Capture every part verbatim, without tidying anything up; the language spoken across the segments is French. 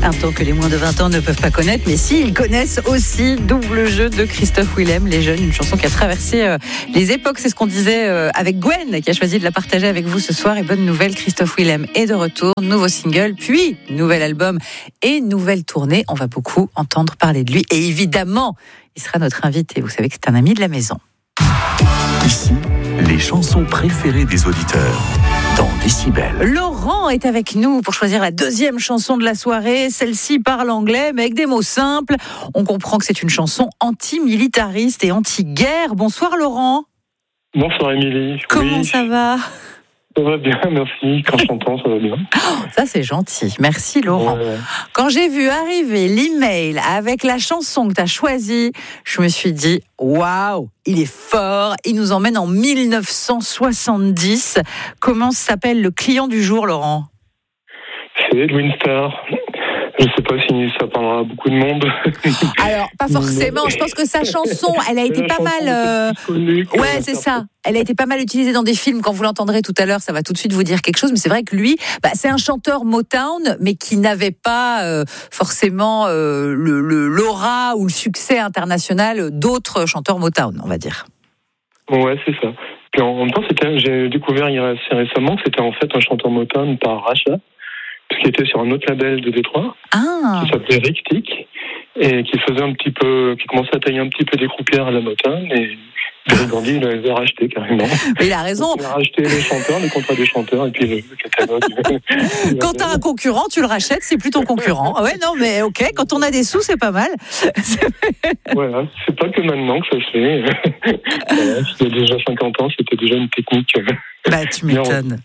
Un temps que les moins de vingt ans ne peuvent pas connaître, mais si, ils connaissent aussi Double Jeu de Christophe Willem, Les Jeunes, une chanson qui a traversé euh, les époques, c'est ce qu'on disait euh, avec Gwen, qui a choisi de la partager avec vous ce soir. Et bonne nouvelle, Christophe Willem est de retour, nouveau single, puis nouvel album et nouvelle tournée. On va beaucoup entendre parler de lui, et évidemment, il sera notre invité. Vous savez que c'est un ami de la maison. Ici, les chansons préférées des auditeurs. Dans Décibel. Laurent est avec nous pour choisir la deuxième chanson de la soirée. Celle-ci parle anglais, mais avec des mots simples. On comprend que c'est une chanson anti-militariste et anti-guerre. Bonsoir Laurent. Bonsoir Émilie. Comment oui. ça va ? Ça va bien, merci. Quand je t'entends, ça va bien. Oh, ça, c'est gentil. Merci, Laurent. Ouais. Quand j'ai vu arriver l'email avec la chanson que tu as choisie, je me suis dit, waouh, il est fort. Il nous emmène en dix-neuf cent soixante-dix. Comment s'appelle le client du jour, Laurent ? C'est Edwin Starr. Je ne sais pas si ça parlera à beaucoup de monde. Alors, pas forcément. Je pense que sa chanson, elle a été La pas chanson mal... Euh... connue, Ouais, c'est ça. Elle a été pas mal utilisée dans des films. Quand vous l'entendrez tout à l'heure, ça va tout de suite vous dire quelque chose. Mais c'est vrai que lui, bah, c'est un chanteur Motown, mais qui n'avait pas euh, forcément euh, le, le, l'aura ou le succès international d'autres chanteurs Motown, on va dire. Ouais, c'est ça. Puis en même temps, c'était, j'ai découvert il y a assez récemment que c'était en fait un chanteur Motown par rachat, qui était sur un autre label de Détroit, ah. qui s'appelait Rick Tick, et qui faisait un petit peu, qui commençait à tailler un petit peu des croupières à la Motown, et Berry Gordy, il l'avait racheté carrément. Mais il a raison. Donc, il a racheté les chanteurs, les contrats des chanteurs, et puis le, le catalogue. Quand t'as un concurrent, tu le rachètes, c'est plus ton concurrent. Ouais, non, mais ok, quand on a des sous, c'est pas mal. Voilà, c'est pas que maintenant que ça se fait. Voilà, il y a déjà cinquante ans, c'était déjà une technique. Bah, tu m'étonnes.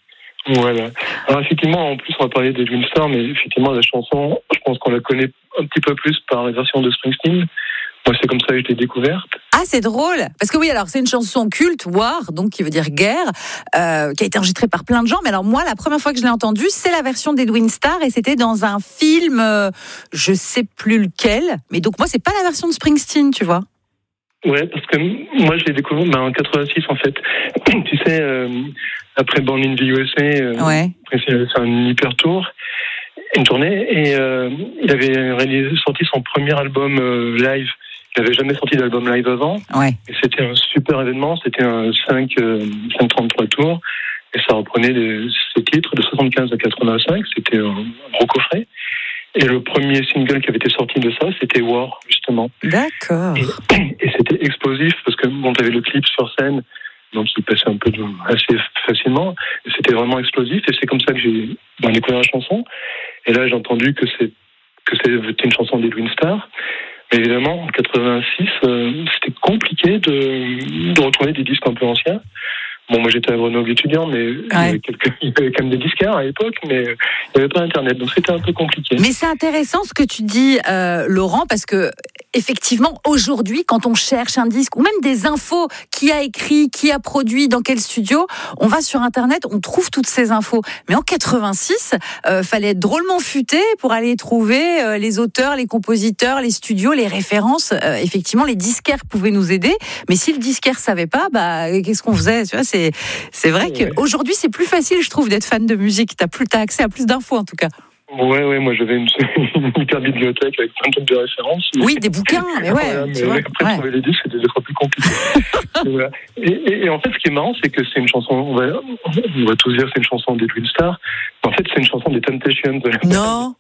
Voilà. Alors effectivement, en plus, on va parler d'Edwin Starr, mais effectivement, la chanson, je pense qu'on la connaît un petit peu plus par la version de Springsteen. Moi, c'est comme ça que je l'ai découverte. Ah, c'est drôle. Parce que oui, alors, c'est une chanson culte, War, donc qui veut dire guerre, euh, qui a été enregistrée par plein de gens. Mais alors, moi, la première fois que je l'ai entendue, c'est la version d'Edwin Starr, et c'était dans un film, euh, je sais plus lequel. Mais donc, moi, c'est pas la version de Springsteen, tu vois. Ouais, parce que moi, je l'ai découvert ben, en quatre-vingt-six, en fait. Tu sais, euh, après Born in the U S A, euh, ouais. après, c'est, c'est un hyper tour, une tournée, et euh, il avait réalisé, sorti son premier album euh, live. Il n'avait jamais sorti d'album live avant. Ouais. Et c'était un super événement, c'était un cinq trente-trois tours, et ça reprenait des, ces titres de soixante-quinze à quatre-vingt-cinq, c'était un gros coffret. Et le premier single qui avait été sorti de ça, c'était War, justement. D'accord. Et, et c'était explosif, parce que bon, t'avais le clip sur scène, donc il passait un peu de, assez facilement, et c'était vraiment explosif, et c'est comme ça que j'ai ben, découvert la chanson. Et là, j'ai entendu que, c'est, que c'était une chanson d'Edwin Starr. Mais évidemment, en quatre-vingt-six, euh, c'était compliqué de, de retrouver des disques un peu anciens. Bon, moi j'étais à Grenoble étudiant, mais ouais. il, y avait quelques, il y avait quand même des disquaires à l'époque, mais il n'y avait pas Internet, donc c'était un peu compliqué. Mais c'est intéressant ce que tu dis, euh, Laurent, parce que effectivement, aujourd'hui, quand on cherche un disque, ou même des infos, qui a écrit, qui a produit, dans quel studio, on va sur Internet, on trouve toutes ces infos. Mais en quatre-vingt-six, euh, fallait être drôlement futé pour aller trouver euh, les auteurs, les compositeurs, les studios, les références. Euh, effectivement, les disquaires pouvaient nous aider, mais si le disquaire savait pas, bah qu'est-ce qu'on faisait, tu vois, c'est c'est vrai ouais. qu'aujourd'hui c'est plus facile, je trouve, d'être fan de musique. T'as plus t'as accès à plus d'infos en tout cas. Ouais, ouais, moi j'avais une, une hyper bibliothèque avec plein de références. Mais... Oui, des bouquins, mais ouais. Voilà, mais tu vois, après, ouais. trouver les disques, c'était des fois plus compliqué. et, voilà. et, et, et en fait, ce qui est marrant, c'est que c'est une chanson, on va, on va tous dire que c'est une chanson d'Edwin Starr, mais en fait, c'est une chanson des Temptations. Non.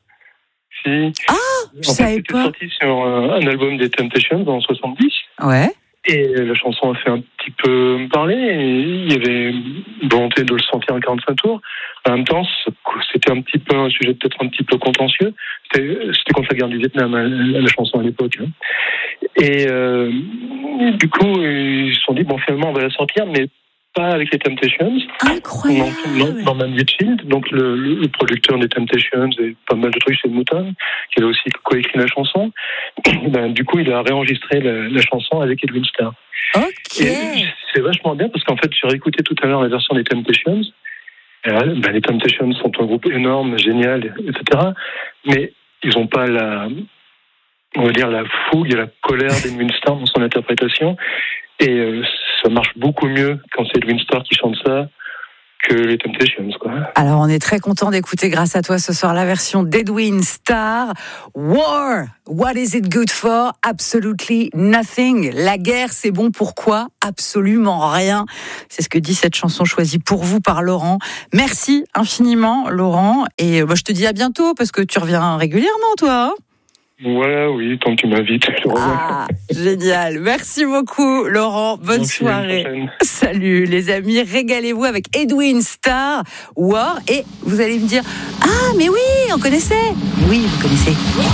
Si. Ah, je en savais fait, pas. C'était sorti sur un, un album des Temptations en soixante-dix. Ouais. Et la chanson a fait un petit peu parler, et il y avait une volonté de le sortir en quarante-cinq tours. En même temps, c'était un petit peu un sujet peut-être un petit peu contentieux. C'était, c'était contre la guerre du Vietnam, la, la chanson à l'époque. Hein. Et euh, du coup, ils se sont dit, bon, finalement, on va la sortir, mais pas avec les Temptations. Incroyable. Non, non, Norman Whitfield, donc le, le, le producteur des Temptations et pas mal de trucs chez Motown, qui a aussi coécrit la chanson. Ben, du coup, il a réenregistré la, la chanson avec Edwin Starr. Ok. Et c'est vachement bien parce qu'en fait, j'ai réécouté tout à l'heure la version des Temptations. Et là, ben, les Temptations sont un groupe énorme, génial, et cetera. Mais ils n'ont pas la, on va dire, la fougue et la colère d'Edwin Starr dans son interprétation. Et euh, ça marche beaucoup mieux quand c'est Edwin Starr qui chante ça que les Temptations, quoi. Alors, on est très content d'écouter, grâce à toi, ce soir, la version d'Edwin Starr. War, what is it good for? Absolutely nothing. La guerre, c'est bon pour quoi? Absolument rien. C'est ce que dit cette chanson choisie pour vous par Laurent. Merci infiniment, Laurent. Et bah, je te dis à bientôt, parce que tu reviens régulièrement, toi, hein? Voilà, oui, tant que tu m'invites. Ah, génial. Merci beaucoup, Laurent. Bonne Merci, soirée. Salut, les amis. Régalez-vous avec Edwin Starr, War. Et vous allez me dire, ah, mais oui, on connaissait. Oui, vous connaissez.